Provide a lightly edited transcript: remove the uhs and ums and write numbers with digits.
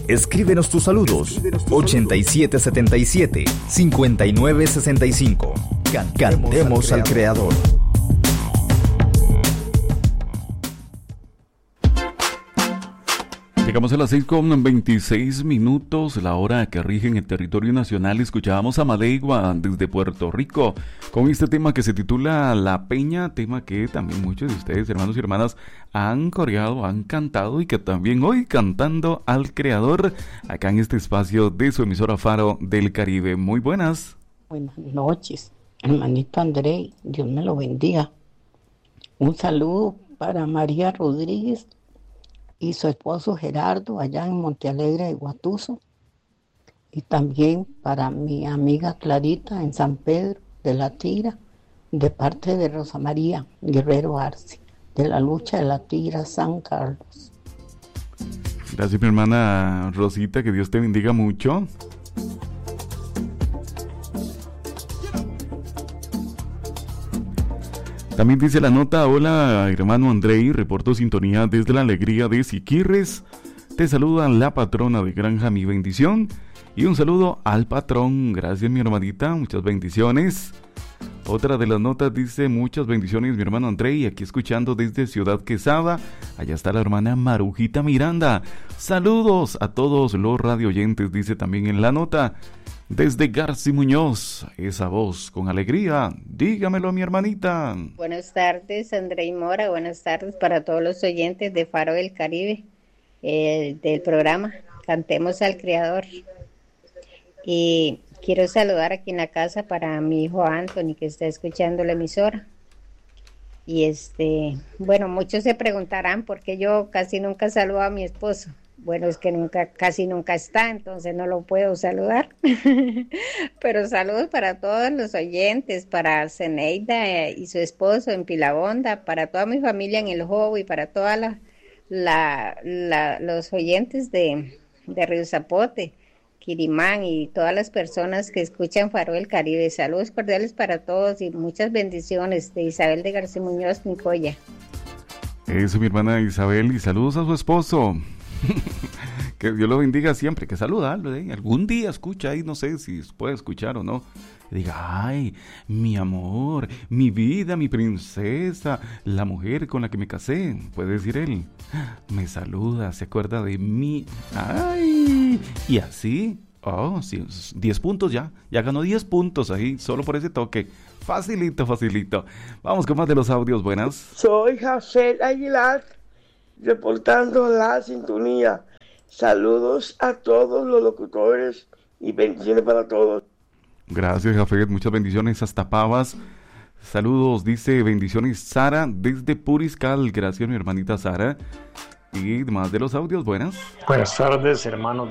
Escríbenos tus saludos 8777-5965. Cantemos al Creador. Llegamos a las 6:26, la hora que rige en el territorio nacional. Escuchábamos a Madeigua desde Puerto Rico con este tema que se titula La Peña, tema que también muchos de ustedes, hermanos y hermanas, han coreado, han cantado y que también hoy cantando al Creador acá en este espacio de su emisora Faro del Caribe. Muy buenas. Buenas noches, hermanito André, Dios me lo bendiga. Un saludo para María Rodríguez y su esposo Gerardo allá en Montealegre de Guatuso, y también para mi amiga Clarita en San Pedro de la Tira, de parte de Rosa María Guerrero Arce, de la lucha de la Tira San Carlos. Gracias, mi hermana Rosita, que Dios te bendiga mucho. También dice la nota: hola hermano Andrei, reporto sintonía desde la alegría de Siquirres. Te saluda la patrona de Granja Mi Bendición y un saludo al patrón. Gracias mi hermanita, muchas bendiciones. Otra de las notas dice: muchas bendiciones mi hermano Andrei, aquí escuchando desde Ciudad Quesada. Allá está la hermana Marujita Miranda. Saludos a todos los radio oyentes, dice también en la nota. Desde García Muñoz, esa voz con alegría, dígamelo mi hermanita. Buenas tardes, André Mora, buenas tardes para todos los oyentes de Faro del Caribe, del programa Cantemos al Creador. Y quiero saludar aquí en la casa para mi hijo Anthony, que está escuchando la emisora. Y bueno, muchos se preguntarán por qué yo casi nunca saludo a mi esposo. Bueno, es que casi nunca está, entonces no lo puedo saludar. Pero saludos para todos los oyentes, para Zeneida y su esposo en Pilabonda, para toda mi familia en El Jobo y para todos los oyentes de Río Zapote, Quirimán y todas las personas que escuchan Faro del Caribe. Saludos cordiales para todos y muchas bendiciones de Isabel de García Muñoz, Nicoya. Eso, mi hermana Isabel, y saludos a su esposo. Que Dios lo bendiga siempre, que saludarlo, algún día escucha ahí, no sé si puede escuchar o no, y diga: ay, mi amor, mi vida, mi princesa, la mujer con la que me casé, puede decir él, me saluda, se acuerda de mí, ay, y así, oh, sí, 10 puntos ya ganó 10 puntos ahí, solo por ese toque, facilito, vamos con más de los audios. Buenas. Soy Jafet Aguilar, reportando la sintonía. Saludos a todos los locutores y bendiciones para todos. Gracias, Jafet, muchas bendiciones hasta Pavas. Saludos, dice bendiciones Sara desde Puriscal. Gracias, mi hermanita Sara. Y más de los audios. Buenas. Buenas tardes, hermanos